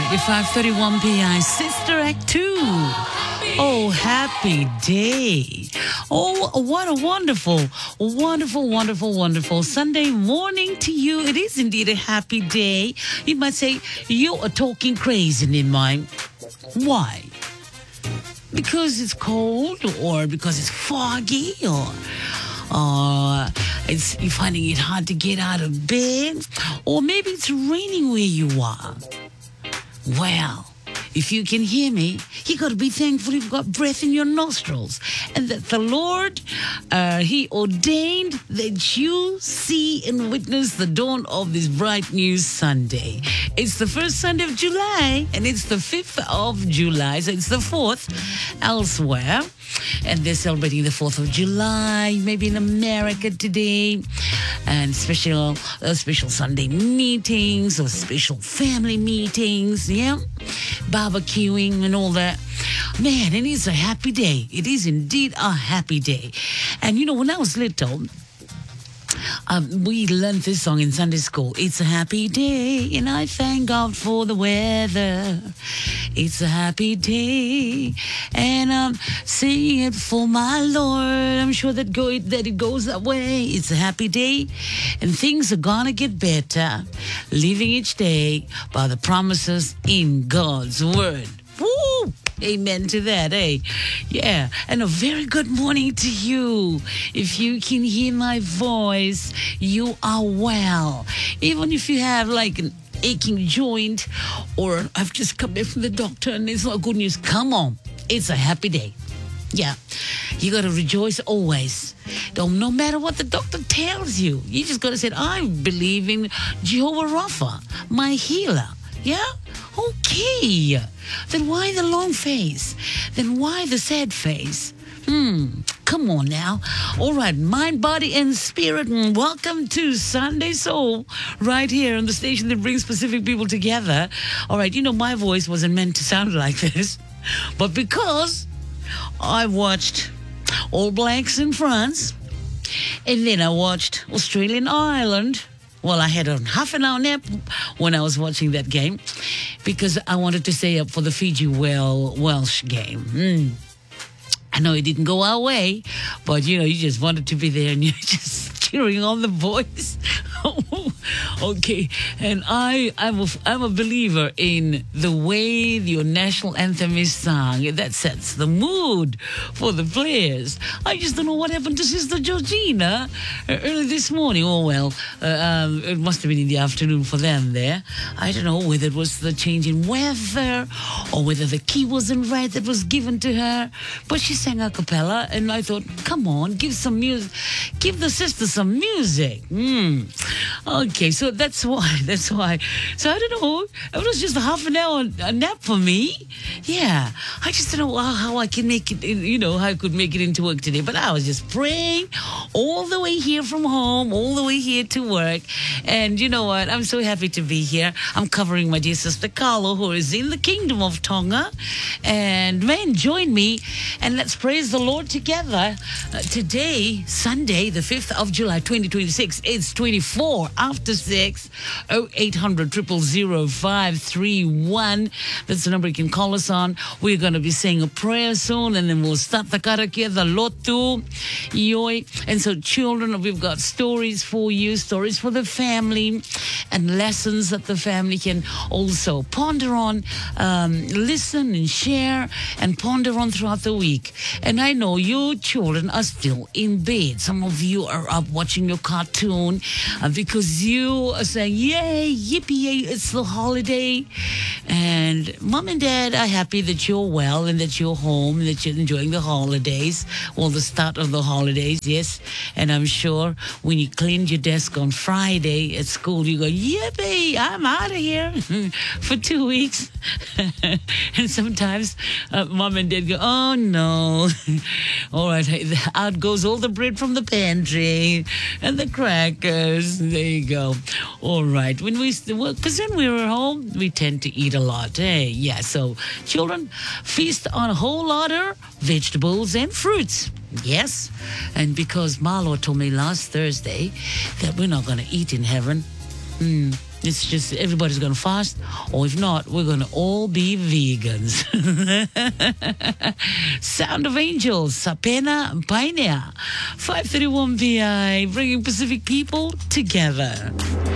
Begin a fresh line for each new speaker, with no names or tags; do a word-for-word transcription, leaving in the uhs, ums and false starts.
eighty-five thirty-one P I, Sister Act two. Oh, happy day. Oh, what a wonderful, wonderful, wonderful, wonderful Sunday morning to you. It is indeed a happy day. You might say, you are talking crazy, Nimai. Why? Because it's cold, or because it's foggy, or uh, it's, you're finding it hard to get out of bed, or maybe it's raining where you are. Well, if you can hear me, you got to be thankful you've got breath in your nostrils, and that the Lord, uh, He ordained that you see and witness the dawn of this bright new Sunday. It's the first Sunday of July, and it's the fifth of July, so it's the fourth elsewhere. And they're celebrating the fourth of July, maybe in America today. And special uh, special Sunday meetings or special family meetings, yeah? Barbecuing and all that. Man, it is a happy day. It is indeed a happy day. And you know, when I was little, Um, we learned this song in Sunday school. It's a happy day, and I thank God for the weather. It's a happy day, and I'm singing it for my Lord. I'm sure that go that it goes that way. It's a happy day, and things are gonna get better. Living each day by the promises in God's word. Woo! Amen to that, eh? Yeah. And a very good morning to you. If you can hear my voice, you are well. Even if you have like an aching joint, or I've just come back from the doctor and it's not good news, come on. It's a happy day. Yeah. You got to rejoice always. Don't, no matter what the doctor tells you. You just got to say, I believe in Jehovah Rapha, my healer. Yeah? Okay. Then why the long face? Then why the sad face? Hmm. Come on now. All right. Mind, body, and spirit. And welcome to Sunday Soul right here on the station that brings Pacific people together. All right. You know, my voice wasn't meant to sound like this. But because I watched All Blacks in France, and then I watched Australian Ireland. Well, I had a half an hour nap when I was watching that game because I wanted to stay up for the Fiji well Welsh game. Mm. I know it didn't go our way, but, you know, you just wanted to be there and you're just cheering on the boys. Okay, and I, I'm a, I'm a believer in the way your national anthem is sung. That sets the mood for the players. I just don't know what happened to Sister Georgina early this morning. Oh, well, uh, um, it must have been in the afternoon for them there. I don't know whether it was the change in weather or whether the key wasn't right that was given to her. But she sang a cappella, and I thought, come on, give some music. Give the sister some music. Hmm. Okay, so that's why, that's why. So I don't know, it was just a half an hour a nap for me. Yeah, I just don't know how, how I can make it, you know, how I could make it into work today. But I was just praying all the way here from home, all the way here to work. And you know what, I'm so happy to be here. I'm covering my dear sister Carlo, who is in the kingdom of Tonga. And man, join me and let's praise the Lord together. Uh, today, Sunday, the fifth of July, twenty twenty-six, it's twenty-four after six. Oh eight hundred, zero zero zero, five three one. That's the number you can call us on. We're going to be saying a prayer soon, and then we'll start the karakia, the lotu, yoi. And so, children, we've got stories for you, stories for the family, and lessons that the family can also ponder on, um, listen and share, and ponder on throughout the week. And I know your children are still in bed. Some of you are up watching your cartoon uh, because you are saying, yay, yippee, yay, it's the holiday. And mom and dad are happy that you're well and that you're home and that you're enjoying the holidays. Well, the start of the holidays, yes. And I'm sure when you cleaned your desk on Friday at school, you go, yippee, I'm out of here for two weeks. And sometimes uh, mom and dad go, oh no. All right, out goes all the bread from the pantry and the crackers. There you go. All right. When we, because when we were home, we tend to eat a lot. Eh? Yeah. So children, feast on a whole lot of vegetables and fruits. Yes. And because Marlo told me last Thursday that we're not going to eat in heaven. Mm, It's just everybody's going to fast, or if not, we're going to all be vegans. Sound of Angels, Sapena Painea, five thirty-one P I, bringing Pacific people together.